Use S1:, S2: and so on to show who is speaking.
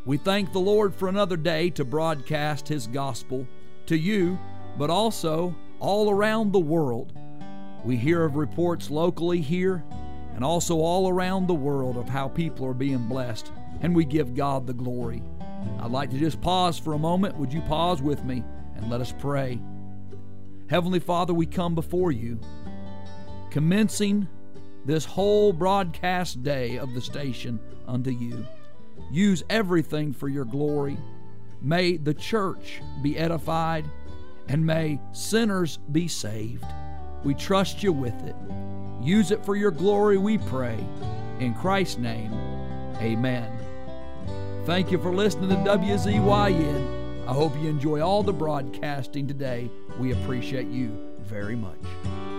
S1: We thank the Lord for another day to broadcast His gospel to you, but also all around the world. We hear of reports locally here and also all around the world of how people are being blessed, and we give God the glory. I'd like to just pause for a moment. Would you pause with me and let us pray? Heavenly Father, we come before you, commencing this whole broadcast day of the station unto you. Use everything for your glory. May the church be edified, and may sinners be saved. We trust you with it. Use it for your glory, we pray. In Christ's name, amen. Thank you for listening to WZYN. I hope you enjoy all the broadcasting today. We appreciate you very much.